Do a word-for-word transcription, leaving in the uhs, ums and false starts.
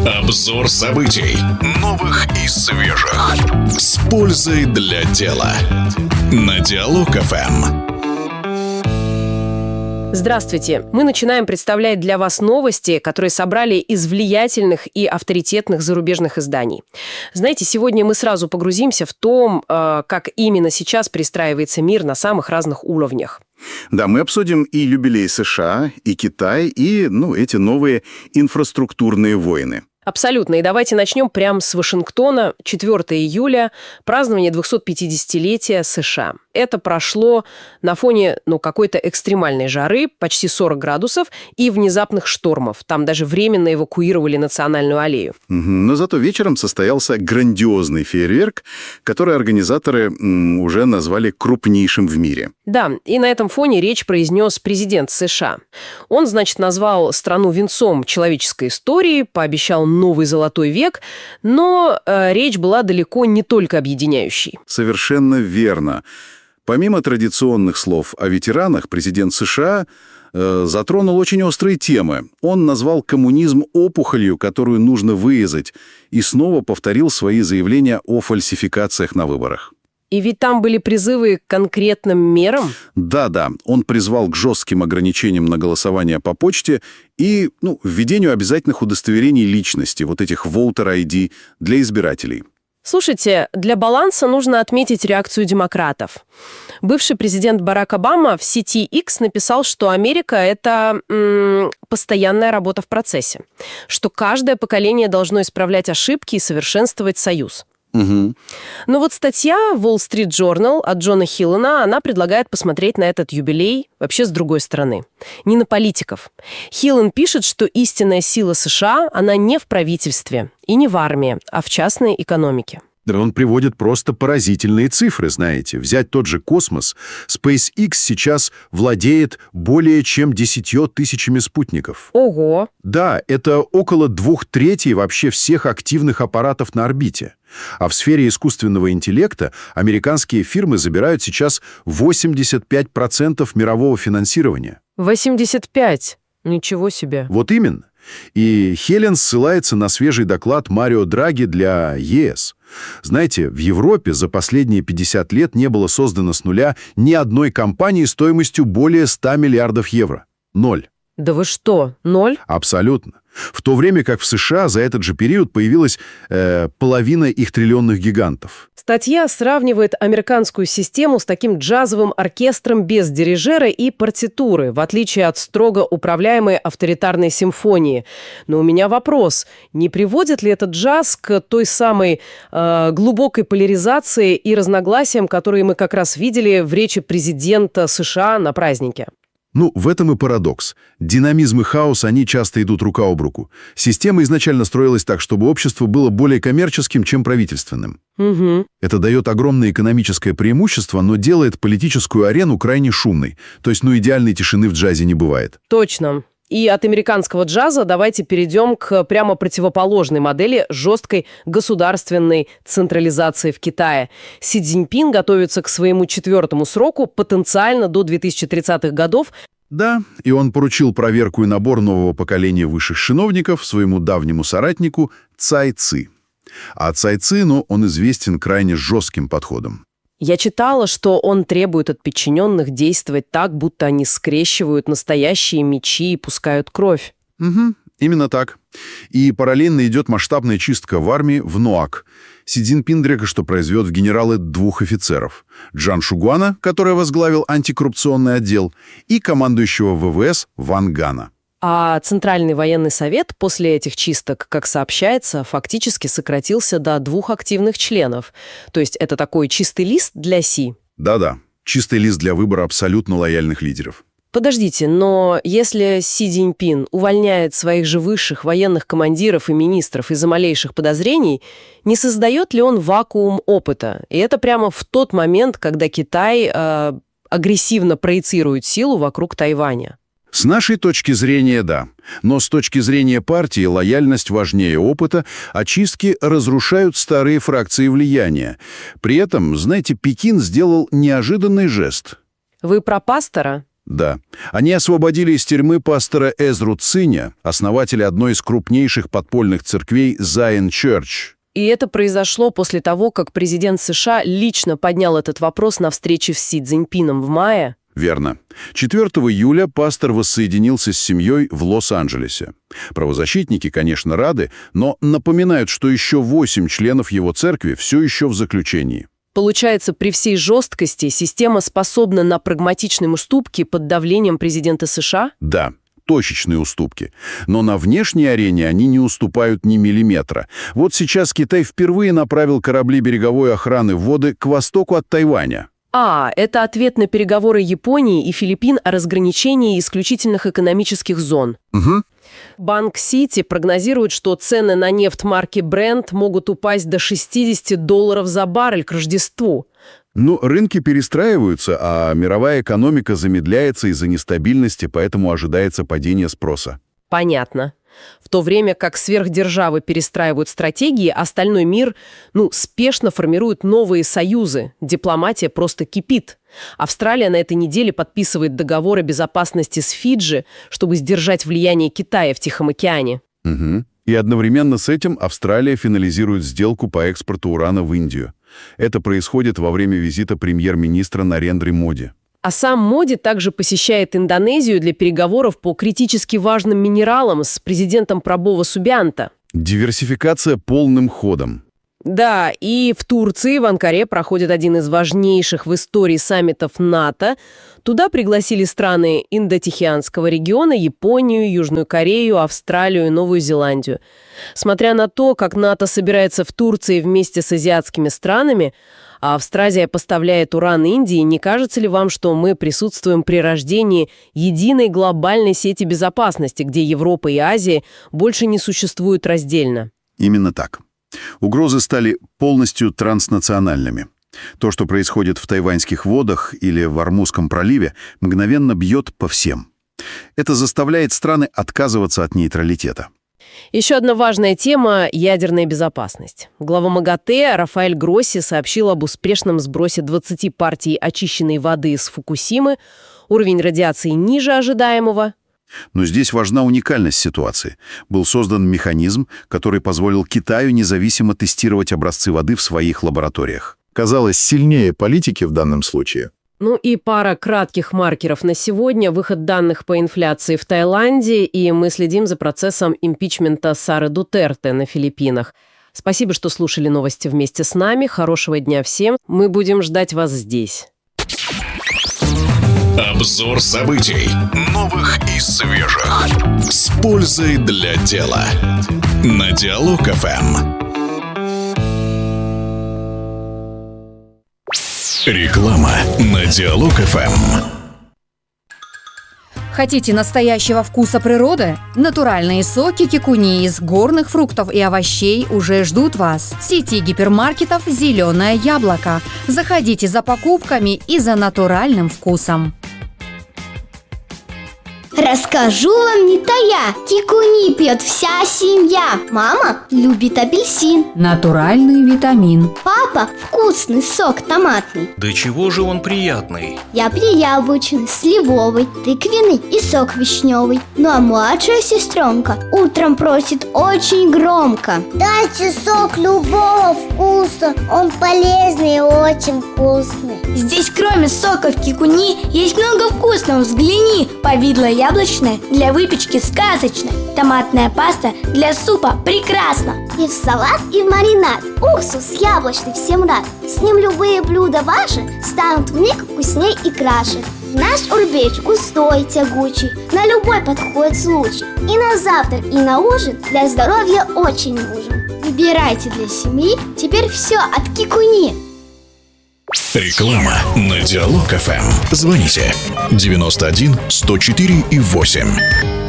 Обзор событий. Новых и свежих. С пользой для дела. На Диалог эф эм. Здравствуйте. Мы начинаем представлять для вас новости, которые собрали из влиятельных и авторитетных зарубежных изданий. Знаете, сегодня мы сразу погрузимся в том, как именно сейчас перестраивается мир на самых разных уровнях. Да, мы обсудим и юбилей США, и Китай, и, ну, эти новые инфраструктурные войны. Абсолютно. И давайте начнем прямо с Вашингтона. четвёртого июля, празднование двухсотпятидесятилетия США. Это прошло на фоне, ну, какой-то экстремальной жары, почти сорок градусов, и внезапных штормов. Там даже временно эвакуировали Национальную аллею. Угу. Но зато вечером состоялся грандиозный фейерверк, который организаторы м, уже назвали крупнейшим в мире. Да, и на этом фоне речь произнес президент США. Он, значит, назвал страну венцом человеческой истории, пообещал новый золотой век, но э, речь была далеко не только объединяющей. Совершенно верно. Помимо традиционных слов о ветеранах, президент США э, затронул очень острые темы. Он назвал коммунизм опухолью, которую нужно вырезать, и снова повторил свои заявления о фальсификациях на выборах. И ведь там были призывы к конкретным мерам? Да-да, он призвал к жестким ограничениям на голосование по почте и, ну, введению обязательных удостоверений личности, вот этих voter ай ди, для избирателей. Слушайте, для баланса нужно отметить реакцию демократов. Бывший президент Барак Обама в сети X написал, что Америка – это м- постоянная работа в процессе, что каждое поколение должно исправлять ошибки и совершенствовать союз. Угу. Но вот статья Wall Street Journal от Джона Хиллана, она предлагает посмотреть на этот юбилей вообще с другой стороны. Не на политиков. Хиллан пишет, что истинная сила США, она не в правительстве и не в армии, а в частной экономике. Да, он приводит просто поразительные цифры, знаете. Взять тот же космос. SpaceX сейчас владеет более чем десятью тысячами спутников. Ого! Да, это около двух третей вообще всех активных аппаратов на орбите. А в сфере искусственного интеллекта американские фирмы забирают сейчас восемьдесят пять процентов мирового финансирования. восемьдесят пять? Ничего себе. Вот именно. И Хелен ссылается на свежий доклад Марио Драги для е эс. Знаете, в Европе за последние пятьдесят лет не было создано с нуля ни одной компании стоимостью более ста миллиардов евро. Ноль. Да вы что, ноль? Абсолютно. В то время как в США за этот же период появилась э, половина их триллионных гигантов. Статья сравнивает американскую систему с таким джазовым оркестром без дирижера и партитуры, в отличие от строго управляемой авторитарной симфонии. Но у меня вопрос, не приводит ли этот джаз к той самой э, глубокой поляризации и разногласиям, которые мы как раз видели в речи президента США на празднике? Ну, в этом и парадокс. Динамизм и хаос, они часто идут рука об руку. Система изначально строилась так, чтобы общество было более коммерческим, чем правительственным. Угу. Это дает огромное экономическое преимущество, но делает политическую арену крайне шумной. То есть, ну, идеальной тишины в джазе не бывает. Точно. И от американского джаза давайте перейдем к прямо противоположной модели жесткой государственной централизации в Китае. Си Цзиньпин готовится к своему четвертому сроку, потенциально до две тысячи тридцатых годов. Да, и он поручил проверку и набор нового поколения высших чиновников своему давнему соратнику Цай Ци. А Цай Ци, ну, он известен крайне жестким подходом. Я читала, что он требует от подчиненных действовать так, будто они скрещивают настоящие мечи и пускают кровь. Угу, именно так. И параллельно идет масштабная чистка в армии в НОАК. Си Цзиньпин только что произвел в генералы двух офицеров. Джан Шугуана, который возглавил антикоррупционный отдел, и командующего вэ вэ эс Ван Гана. А Центральный военный совет после этих чисток, как сообщается, фактически сократился до двух активных членов. То есть это такой чистый лист для Си. Да-да, чистый лист для выбора абсолютно лояльных лидеров. Подождите, но если Си Цзиньпин увольняет своих же высших военных командиров и министров из-за малейших подозрений, не создает ли он вакуум опыта? И это прямо в тот момент, когда Китай э, агрессивно проецирует силу вокруг Тайваня. С нашей точки зрения, да. Но с точки зрения партии лояльность важнее опыта, а чистки разрушают старые фракции влияния. При этом, знаете, Пекин сделал неожиданный жест. Вы про пастора? Да. Они освободили из тюрьмы пастора Эзру Циня, основателя одной из крупнейших подпольных церквей Zion Church. И это произошло после того, как президент США лично поднял этот вопрос на встрече с Си Цзиньпином в мае. Верно. четвёртого июля пастор воссоединился с семьей в Лос-Анджелесе. Правозащитники, конечно, рады, но напоминают, что еще восемь членов его церкви все еще в заключении. Получается, при всей жесткости система способна на прагматичные уступки под давлением президента США? Да, точечные уступки. Но на внешней арене они не уступают ни миллиметра. Вот сейчас Китай впервые направил корабли береговой охраны в воды к востоку от Тайваня. А, это ответ на переговоры Японии и Филиппин о разграничении исключительных экономических зон. Угу. Банк Сити прогнозирует, что цены на нефть марки Brent могут упасть до шестьдесят долларов за баррель к Рождеству. Ну, рынки перестраиваются, а мировая экономика замедляется из-за нестабильности, поэтому ожидается падение спроса. Понятно. В то время как сверхдержавы перестраивают стратегии, остальной мир, ну, спешно формирует новые союзы. Дипломатия просто кипит. Австралия на этой неделе подписывает договор о безопасности с Фиджи, чтобы сдержать влияние Китая в Тихом океане. Угу. И одновременно с этим Австралия финализирует сделку по экспорту урана в Индию. Это происходит во время визита премьер-министра Нарендри Моди. А сам Моди также посещает Индонезию для переговоров по критически важным минералам с президентом Прабова Субианто. Диверсификация полным ходом. Да, и в Турции, в Анкаре, проходит один из важнейших в истории саммитов НАТО. Туда пригласили страны Индо-Тихоокеанского региона, Японию, Южную Корею, Австралию и Новую Зеландию. Смотря на то, как НАТО собирается в Турции вместе с азиатскими странами, а Австразия поставляет уран Индии, не кажется ли вам, что мы присутствуем при рождении единой глобальной сети безопасности, где Европа и Азия больше не существуют раздельно? Именно так. Угрозы стали полностью транснациональными. То, что происходит в тайваньских водах или в Ормузском проливе, мгновенно бьет по всем. Это заставляет страны отказываться от нейтралитета. Еще одна важная тема – ядерная безопасность. Глава МАГАТЭ Рафаэль Гросси сообщил об успешном сбросе двадцати партий очищенной воды из Фукусимы. Уровень радиации ниже ожидаемого. Но здесь важна уникальность ситуации. Был создан механизм, который позволил Китаю независимо тестировать образцы воды в своих лабораториях. Казалось, сильнее политики в данном случае. Ну и пара кратких маркеров на сегодня. Выход данных по инфляции в Таиланде, и мы следим за процессом импичмента Сары Дутерте на Филиппинах. Спасибо, что слушали новости вместе с нами. Хорошего дня всем. Мы будем ждать вас здесь. Обзор событий. Новых и свежих. С пользой для дела. На Диалог эф эм. Реклама на Диалог эф эм. Хотите настоящего вкуса природы? Натуральные соки кикуни из горных фруктов и овощей уже ждут вас. В сети гипермаркетов «Зеленое яблоко». Заходите за покупками и за натуральным вкусом. Расскажу вам не тая, кикуни пьет вся семья. Мама любит апельсин. Натуральный витамин. Папа вкусный сок томатный. Да чего же он приятный? Я яблочный, сливовый, тыквенный и сок вишневый. Ну а младшая сестренка утром просит очень громко: дайте сок любого вкуса, он полезный и очень вкусный. Здесь кроме соков кикуни есть много вкусного. Взгляни, повидло яблочное для выпечки сказочно, томатная паста для супа прекрасно. И в салат, и в маринад. Уксус яблочный всем рад. С ним любые блюда ваши станут вмиг вкусней и краше. Наш урбеч густой, тягучий, на любой подходит случай. И на завтрак, и на ужин для здоровья очень нужен. Выбирайте для семьи теперь все от кикуни. Реклама на Диалог эф эм. Звоните девяносто один сто четыре и восемь.